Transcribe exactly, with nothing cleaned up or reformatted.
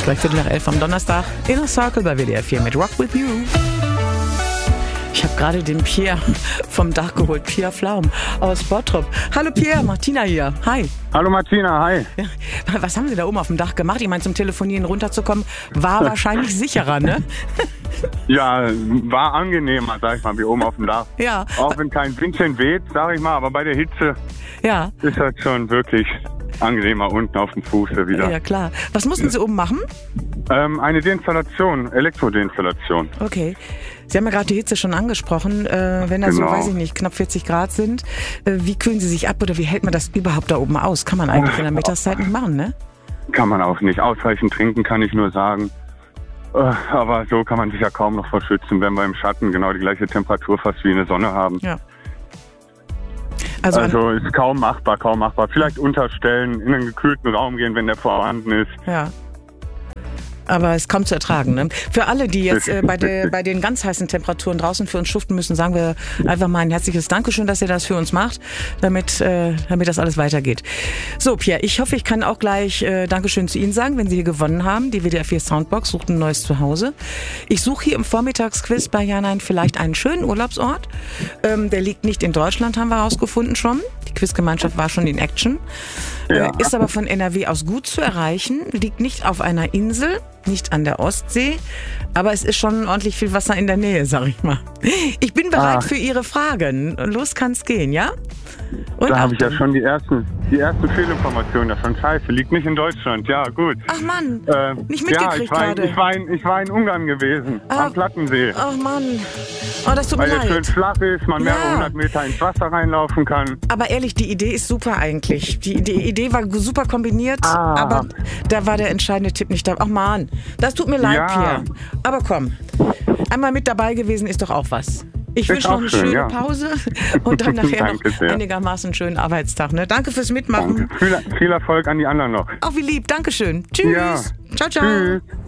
Gleich Viertel nach elf am Donnerstag. Inner Circle bei W D R vier mit Rock With You. Ich habe gerade den Pierre vom Dach geholt. Pierre Flaum aus Bottrop. Hallo Pierre, Martina hier. Hi. Hallo Martina, hi. Ja, was haben Sie da oben auf dem Dach gemacht? Ich meine, zum Telefonieren runterzukommen, war wahrscheinlich sicherer, ne? Ja, war angenehmer, sag ich mal, wie oben auf dem Dach. Ja. Auch wenn kein Windchen weht, sag ich mal, aber bei der Hitze ja. ist das schon wirklich angenehmer unten auf dem Fuße wieder. Ja, klar. Was mussten Sie oben machen? Ähm, eine Deinstallation, Elektrodeinstallation. Okay. Sie haben ja gerade die Hitze schon angesprochen. Äh, wenn da Genau. so, weiß ich nicht, knapp vierzig Grad sind, äh, wie kühlen Sie sich ab oder wie hält man das überhaupt da oben aus? Kann man eigentlich in der Mittagszeit nicht machen, ne? Kann man auch nicht. Ausreichend trinken, kann ich nur sagen. Äh, aber so kann man sich ja kaum noch verschützen, wenn wir im Schatten genau die gleiche Temperatur fast wie in der Sonne haben. Ja. Also, Also ist kaum machbar, kaum machbar. Vielleicht unterstellen, in einen gekühlten Raum gehen, wenn der vorhanden ist. ja. Aber es ist kaum zu ertragen. Ne? Für alle, die jetzt äh, bei, der, bei den ganz heißen Temperaturen draußen für uns schuften müssen, sagen wir einfach mal ein herzliches Dankeschön, dass ihr das für uns macht, damit, äh, damit das alles weitergeht. So, Pierre, ich hoffe, ich kann auch gleich äh, Dankeschön zu Ihnen sagen, wenn Sie hier gewonnen haben. Die W D R vier Soundbox sucht ein neues Zuhause. Ich suche hier im Vormittagsquiz bei Ja Nein vielleicht einen schönen Urlaubsort. Ähm, der liegt nicht in Deutschland, haben wir herausgefunden schon. Die Quizgemeinschaft war schon in Action. Ja. Äh, ist aber von N R W aus gut zu erreichen, liegt nicht auf einer Insel, nicht an der Ostsee, aber es ist schon ordentlich viel Wasser in der Nähe, sag ich mal. Ich bin bereit Ah. für Ihre Fragen. Los kann's gehen, ja? Und Da habe ich ja Achtung. schon die ersten, die ersten Fehlinformationen. Ja, schon scheiße. Liegt nicht in Deutschland. Ja, gut. Ach Mann, Äh, nicht ja, mitgekriegt ich war, in, gerade. ich, war in, ich war in Ungarn gewesen, Ah. am Plattensee. Ach Mann, oh, das tut mir Weil der schön leid. flach ist, man mehrere Ja. hundert Meter ins Wasser reinlaufen kann. Aber ehrlich, die Idee ist super eigentlich. Die, die Idee war super kombiniert, Ah. aber da war der entscheidende Tipp nicht da. Ach Mann, das tut mir leid, Ja. Pierre. Aber komm, einmal mit dabei gewesen ist doch auch was. Ich Ist wünsche noch auch eine schön, schöne ja. Pause und dann nachher Danke noch sehr. einigermaßen einen schönen Arbeitstag. Ne? Danke fürs Mitmachen. Danke. Viel, viel Erfolg an die anderen noch. Auch wie lieb. Dankeschön. Tschüss. Ja. Ciao, ciao. Tschüss.